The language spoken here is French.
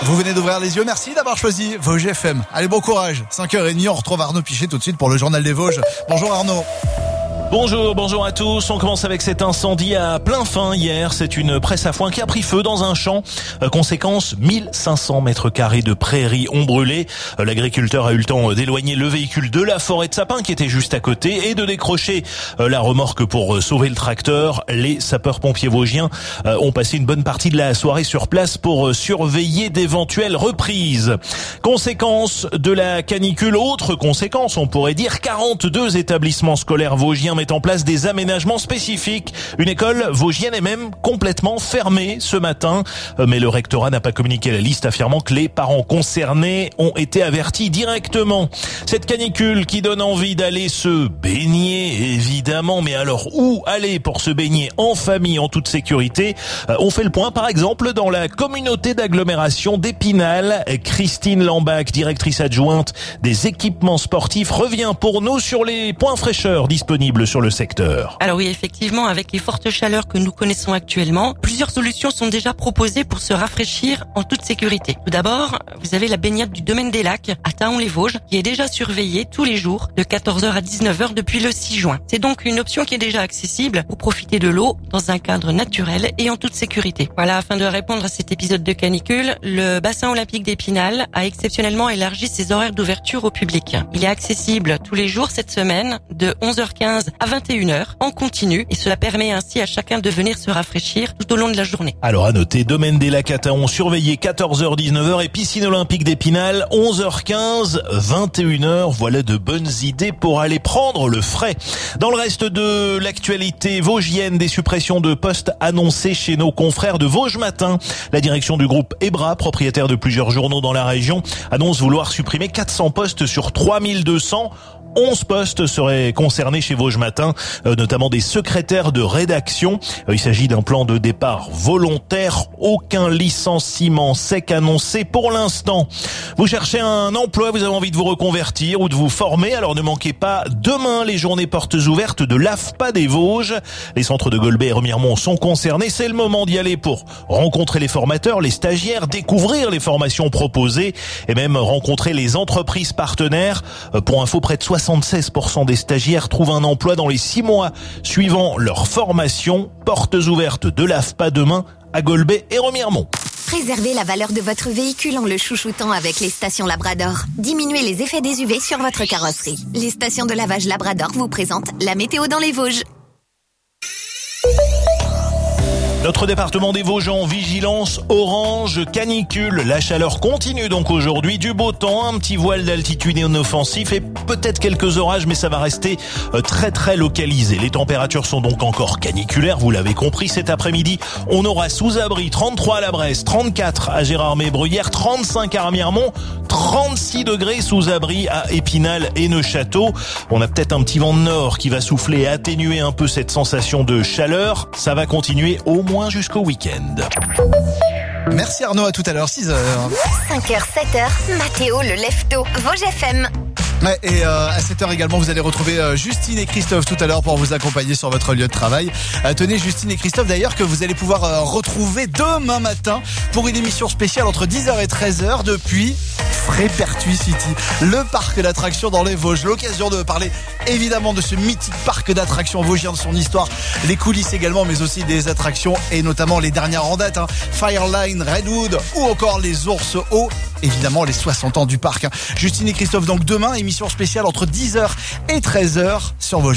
Vous venez d'ouvrir les yeux, merci d'avoir choisi Vosges FM. Allez, bon courage, 5h30, on retrouve Arnaud Pichet tout de suite pour le journal des Vosges. Bonjour Arnaud. Bonjour à tous. On commence avec cet incendie à plein fin hier. C'est une presse à foin qui a pris feu dans un champ. Conséquence, 1500 mètres carrés de prairies ont brûlé. L'agriculteur a eu le temps d'éloigner le véhicule de la forêt de sapins qui était juste à côté et de décrocher la remorque pour sauver le tracteur. Les sapeurs-pompiers vosgiens ont passé une bonne partie de la soirée sur place pour surveiller d'éventuelles reprises. Conséquence de la canicule, autre conséquence, on pourrait dire, 42 établissements scolaires vosgiens mettent en place des aménagements spécifiques. Une école vosgienne est même complètement fermée ce matin. Mais le rectorat n'a pas communiqué la liste, affirmant que les parents concernés ont été avertis directement. Cette canicule qui donne envie d'aller se baigner, évidemment. Mais alors, où aller pour se baigner en famille, en toute sécurité? On fait le point, par exemple, dans la communauté d'agglomération d'Épinal. Christine Lambach, directrice adjointe des équipements sportifs, revient pour nous sur les points fraîcheurs disponibles sur le secteur. Alors oui, effectivement, avec les fortes chaleurs que nous connaissons actuellement, plusieurs solutions sont déjà proposées pour se rafraîchir en toute sécurité. Tout d'abord, vous avez la baignade du domaine des lacs à Thaon-les-Vosges qui est déjà surveillée tous les jours de 14h à 19h depuis le 6 juin. C'est donc une option qui est déjà accessible pour profiter de l'eau dans un cadre naturel et en toute sécurité. Voilà, afin de répondre à cet épisode de canicule, le bassin olympique d'Épinal a exceptionnellement élargi ses horaires d'ouverture au public. Il est accessible tous les jours cette semaine de 11h15 à 21h en continu et cela permet ainsi à chacun de venir se rafraîchir tout au long de la journée. Alors à noter, domaine des lacs à Thaon surveillé 14h-19h et piscine olympique d'Épinal 11h15, 21h. Voilà de bonnes idées pour aller prendre le frais. Dans le reste de l'actualité vosgienne, des suppressions de postes annoncées chez nos confrères de Vosges Matin. La direction du groupe Ebra, propriétaire de plusieurs journaux dans la région, annonce vouloir supprimer 400 postes sur 3200. 11 postes seraient concernés chez Vosges Matin, notamment des secrétaires de rédaction. Il s'agit d'un plan de départ volontaire. Aucun licenciement sec annoncé pour l'instant. Vous cherchez un emploi, vous avez envie de vous reconvertir ou de vous former, alors ne manquez pas demain les journées portes ouvertes de l'AFPA des Vosges. Les centres de Golbet et Remiremont sont concernés. C'est le moment d'y aller pour rencontrer les formateurs, les stagiaires, découvrir les formations proposées et même rencontrer les entreprises partenaires. Pour info, près de 76% des stagiaires trouvent un emploi dans les 6 mois suivant leur formation. Portes ouvertes de l'AFPA demain à Golbet et Remiremont. Préservez la valeur de votre véhicule en le chouchoutant avec les stations Labrador. Diminuez les effets des UV sur votre carrosserie. Les stations de lavage Labrador vous présentent la météo dans les Vosges. Notre département des Vosges en vigilance orange canicule. La chaleur continue donc aujourd'hui. Du beau temps, un petit voile d'altitude inoffensif et peut-être quelques orages, mais ça va rester très localisé. Les températures sont donc encore caniculaires, vous l'avez compris. Cet après-midi, on aura sous abri 33 à la Bresse, 34 à Gérardmer-Bruyères, 35 à Remiremont, 36 degrés sous abri à Épinal et Neufchâteau. On a peut-être un petit vent de nord qui va souffler et atténuer un peu cette sensation de chaleur. Ça va continuer au moins jusqu'au week-end. Merci Arnaud, à tout à l'heure, 6h. 5h, 7h, Mathéo le lève-tôt, Vosges FM. Ouais, et à 7h également, vous allez retrouver Justine et Christophe tout à l'heure pour vous accompagner sur votre lieu de travail. Tenez, Justine et Christophe d'ailleurs que vous allez pouvoir retrouver demain matin pour une émission spéciale entre 10h et 13h depuis Frépertuis City, le parc d'attractions dans les Vosges. L'occasion de parler évidemment de ce mythique parc d'attractions vosgien, de son histoire, les coulisses également, mais aussi des attractions et notamment les dernières en date, Fireline, Redwood ou encore les Ours Hauts, évidemment les 60 ans du parc. Justine et Christophe donc demain, émission spéciale entre 10h et 13h sur Vosges.